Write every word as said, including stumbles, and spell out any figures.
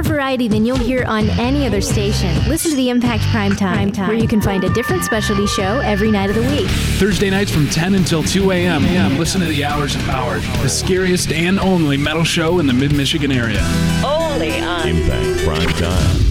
more variety than you'll hear on any other station. Listen to the Impact Prime Time, where you can find a different specialty show every night of the week. Thursday nights from ten until two a.m. Listen to the Hours of Power, the scariest and only metal show in the Mid-Michigan area. Only on Impact Prime Time.